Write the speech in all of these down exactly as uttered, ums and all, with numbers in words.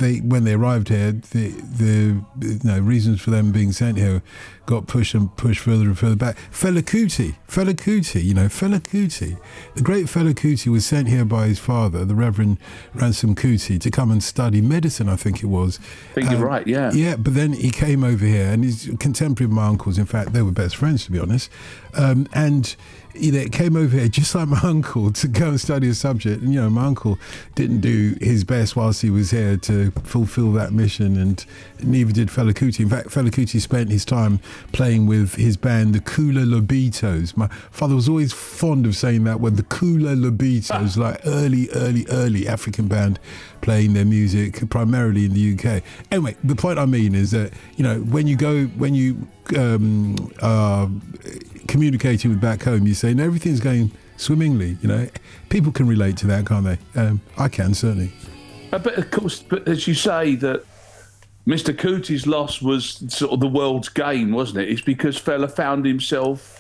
they when they arrived here, the the you know, reasons for them being sent here got pushed and pushed further and further back. Fela Kuti, Fela Kuti, you know, Fela Kuti, the great Fela Kuti was sent here by his father, the Reverend Ransom Kuti, to come and study medicine, I think it was. I think um, you're right, yeah. Yeah, but then he came over here, and he's contemporary of my uncles. In fact, they were best friends, to be honest. Um, and you know, came over here just like my uncle to go and study a subject. And, you know, my uncle didn't do his best whilst he was here to fulfill that mission, and neither did Fela Kuti. In fact, Fela Kuti spent his time playing with his band, the Kula Lobitos. My father was always fond of saying that word, the Kula Lobitos, like early, early, early African band playing their music primarily in the U K. Anyway, the point I mean is that, you know, when you go, when you um, are communicating with back home, you say, no, everything's going swimmingly. You know, people can relate to that, can't they? Um, I can, certainly. Uh, but of course, but as you say, that Mister Kuti's loss was sort of the world's gain, wasn't it? It's because Fela found himself,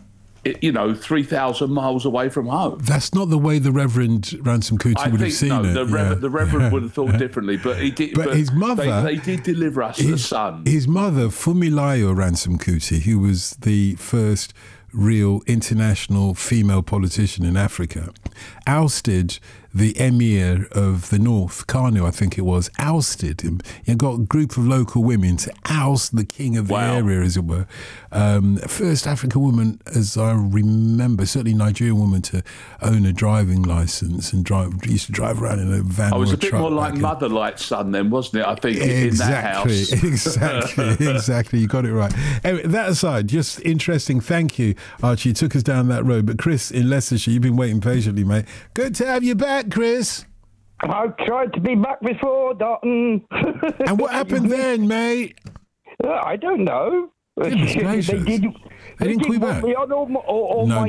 you know, three thousand miles away from home. That's not the way the Reverend Ransom Kuti I would think, have seen no, it. The, Reverend, yeah. the Reverend would have thought differently, but he did. But, but his mother, they, they did deliver us his, the son. His mother, Fumilayo Ransom Kuti, who was the first real international female politician in Africa, ousted the emir of the north, Kanu, I think it was, ousted him. You got a group of local women to oust the king of the wow. area, as it were. Um, first African woman, as I remember, certainly Nigerian woman, to own a driving license and drive. Used to drive around in a van. I was or a, a bit truck more like Mother Light's son then, wasn't it? I think exactly, in that house. exactly, exactly. You got it right. Anyway, that aside, just interesting. Thank you, Archie. You took us down that road. But Chris in Leicestershire, you've been waiting patiently, mate. Good to have you back, Chris. I've tried to be back before, Dalton. And what happened then, mate? Uh, I don't know. Goodness they gracious. did. They didn't call you back? Me on all, my, all, all no, my